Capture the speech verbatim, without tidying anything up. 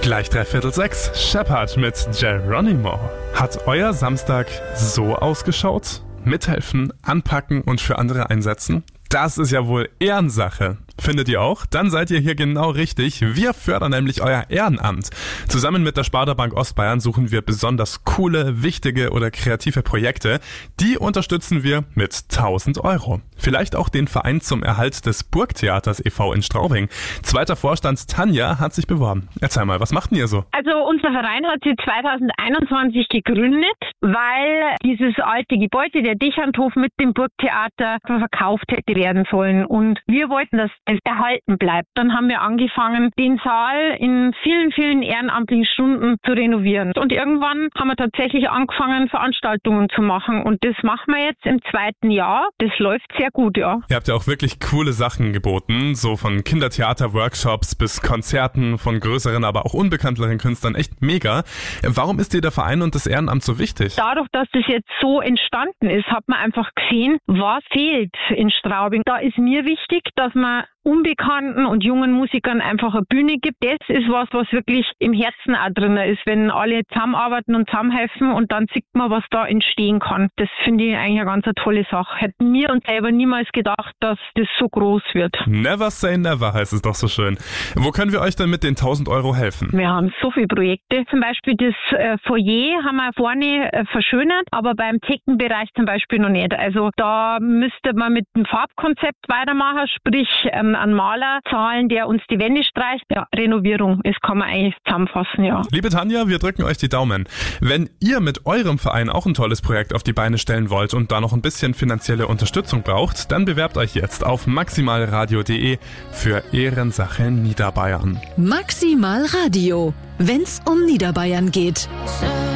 Gleich dreiviertel sechs. Shepherd mit Geronimo. Hat euer Samstag so ausgeschaut? Mithelfen, anpacken und für andere einsetzen? Das ist ja wohl Ehrensache. Findet ihr auch? Dann seid ihr hier genau richtig. Wir fördern nämlich euer Ehrenamt. Zusammen mit der Sparda Bank Ostbayern suchen wir besonders coole, wichtige oder kreative Projekte. Die unterstützen wir mit tausend Euro. Vielleicht auch den Verein zum Erhalt des Burgtheaters e V in Straubing. Zweiter Vorstand Tanja hat sich beworben. Erzähl mal, was macht denn ihr so? Also unser Verein hat sich zweitausendeinundzwanzig gegründet, weil dieses alte Gebäude, der Dechanthof mit dem Burgtheater, verkauft hätte werden sollen. Und wir wollten, dass es erhalten bleibt. Dann haben wir angefangen, den Saal in vielen, vielen ehrenamtlichen Stunden zu renovieren. Und irgendwann haben wir tatsächlich angefangen, Veranstaltungen zu machen. Und das machen wir jetzt im zweiten Jahr. Das läuft sehr gut, ja. Ihr habt ja auch wirklich coole Sachen geboten, so von Kindertheater-Workshops bis Konzerten von größeren, aber auch unbekannteren Künstlern. Echt mega. Warum ist dir der Verein und das Ehrenamt so wichtig? Dadurch, dass das jetzt so entstanden ist, hat man einfach gesehen, was fehlt in Straubing. Da ist mir wichtig, dass man unbekannten und jungen Musikern einfach eine Bühne gibt. Das ist was, was wirklich im Herzen auch drin ist, wenn alle zusammenarbeiten und zusammenhelfen und dann sieht man, was da entstehen kann. Das finde ich eigentlich eine ganz eine tolle Sache. Hätten wir uns selber niemals gedacht, dass das so groß wird. Never say never, heißt es doch so schön. Wo können wir euch denn mit den tausend Euro helfen? Wir haben so viele Projekte. Zum Beispiel das äh, Foyer haben wir vorne äh, verschönert, aber beim Theken-Bereich zum Beispiel noch nicht. Also da müsste man mit dem Farbkonzept weitermachen, sprich ähm, einen Maler zahlen, der uns die Wände streicht. Ja, Renovierung, das kann man eigentlich zusammenfassen, ja. Liebe Tanja, wir drücken euch die Daumen. Wenn ihr mit eurem Verein auch ein tolles Projekt auf die Beine stellen wollt und da noch ein bisschen finanzielle Unterstützung braucht, dann bewerbt euch jetzt auf maximalradio punkt de für Ehrensache Niederbayern. Maximal Radio, wenn's um Niederbayern geht.